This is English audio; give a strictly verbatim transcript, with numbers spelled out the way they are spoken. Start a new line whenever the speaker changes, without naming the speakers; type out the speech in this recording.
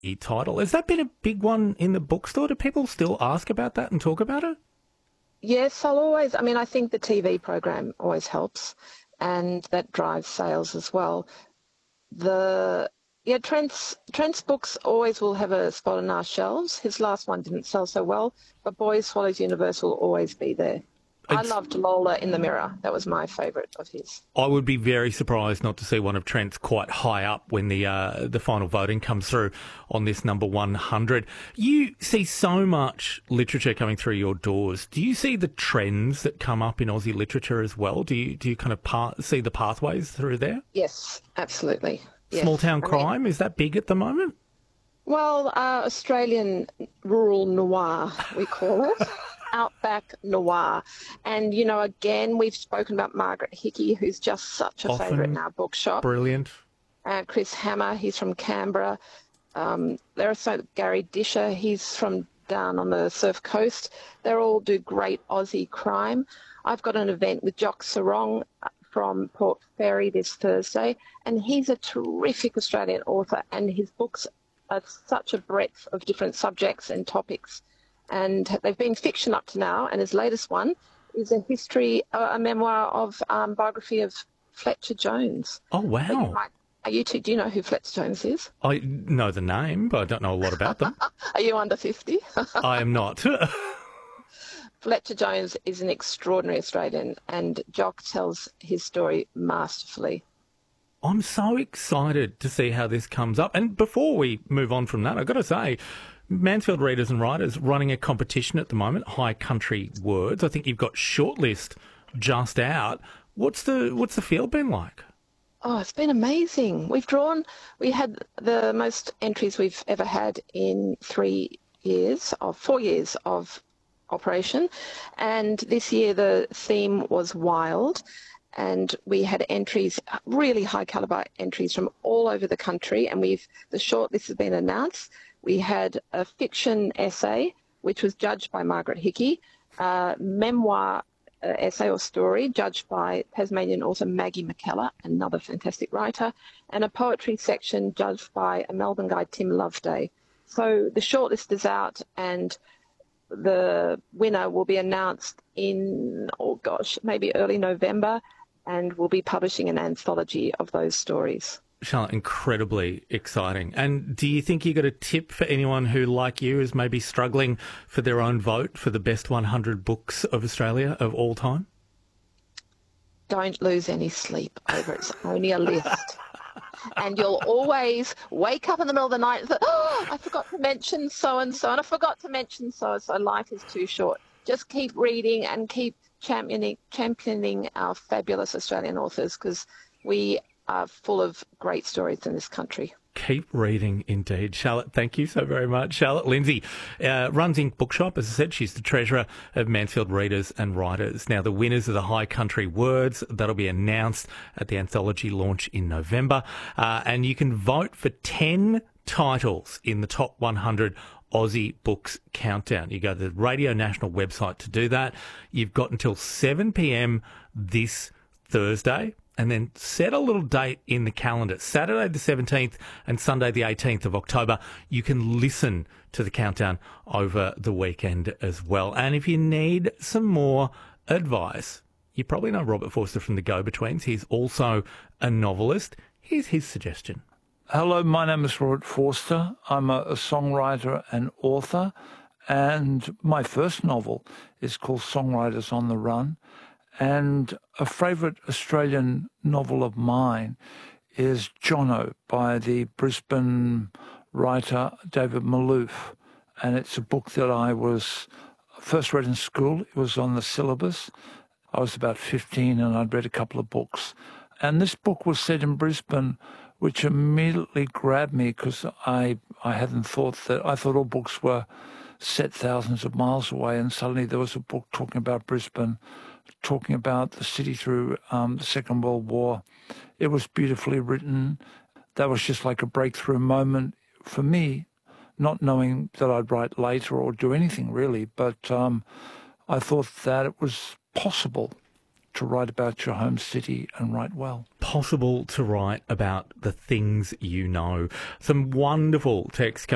title. Has that been a big one in the bookstore? Do people still ask about that and talk about it?
Yes, I'll always, I mean, I think the T V program always helps, and that drives sales as well. The yeah, Trent's Trent's books always will have a spot on our shelves. His last one didn't sell so well, but Boys Swallows Universe will always be there. I
It's,
loved Lola in the Mirror. That was my favourite of his.
I would be very surprised not to see one of Trent's quite high up when the uh, the final voting comes through on this number one hundred. You see so much literature coming through your doors. Do you see the trends that come up in Aussie literature as well? Do you do you kind of par- see the pathways through there?
Yes, absolutely. Yes.
Small town
I
crime,
mean,
is that big at the moment?
well, uh, Australian rural noir, we call it. Outback noir. And, you know, again, we've spoken about Margaret Hickey, who's just such a
Often
favourite in our bookshop.
Brilliant.
Uh, Chris Hammer, he's from Canberra. Um, there are so Gary Disher, he's from down on the Surf Coast. They all do great Aussie crime. I've got an event with Jock Sarong from Port Fairy this Thursday, and he's a terrific Australian author, and his books are such a breadth of different subjects and topics. And they've been fiction up to now, and his latest one is a history, uh, a memoir of um, biography of Fletcher Jones.
Oh,
So you
wow.
might, are you two, do you know who Fletcher Jones is?
I know the name, but I don't know a lot about them.
Are you under fifty?
I am not.
Fletcher Jones is an extraordinary Australian, and Jock tells his story masterfully.
I'm so excited to see how this comes up. And before we move on from that, I've got to say, Mansfield Readers and Writers running a competition at the moment, High Country Words. I think you've got Shortlist just out. What's the what's the field been like?
Oh, it's been amazing. We've drawn, we had the most entries we've ever had in three years, of four years of operation. And this year the theme was wild. And we had entries, really high caliber entries from all over the country. And we've, the shortlist has been announced. We had a fiction essay, which was judged by Margaret Hickey, a memoir uh, essay or story judged by Tasmanian author Maggie McKellar, another fantastic writer, and a poetry section judged by a Melbourne guy, Tim Loveday. So the shortlist is out, and the winner will be announced in, oh gosh, maybe early November, and we'll be publishing an anthology of those stories.
Charlotte, incredibly exciting. And do you think you got a tip for anyone who, like you, is maybe struggling for their own vote for the best one hundred books of Australia of all time?
Don't lose any sleep over it. It's only a list. And you'll always wake up in the middle of the night and say, oh, I forgot to mention so-and-so, and I forgot to mention so-and-so. Life is too short. Just keep reading and keep championing, championing our fabulous Australian authors, because we are full of great stories in this country.
Keep reading, indeed. Charlotte, thank you so very much. Charlotte Lindsay uh, runs Ink Bookshop. As I said, she's the treasurer of Mansfield Readers and Writers. Now, the winners of the High Country Words, that'll be announced at the anthology launch in November. Uh, and you can vote for ten titles in the top one hundred Aussie Books Countdown. You go to the Radio National website to do that. You've got until seven p.m. this Thursday. And then set a little date in the calendar. Saturday the seventeenth and Sunday the eighteenth of October. You can listen to the countdown over the weekend as well. And if you need some more advice, you probably know Robert Forster from The Go-Betweens. He's also a novelist. Here's his suggestion.
Hello, my name is Robert Forster. I'm a, a songwriter and author. And my first novel is called Songwriters on the Run. And a favourite Australian novel of mine is Jono by the Brisbane writer David Malouf. And it's a book that I was first read in school. It was on the syllabus. I was about fifteen and I'd read a couple of books. And this book was set in Brisbane, which immediately grabbed me because I, I hadn't thought that, I thought all books were set thousands of miles away. And suddenly there was a book talking about Brisbane, talking about the city through um, the Second World War. It was beautifully written. That was just like a breakthrough moment for me, not knowing that I'd write later or do anything really, but um, I thought that it was possible to write about your home city and write well.
Possible to write about the things you know. Some wonderful text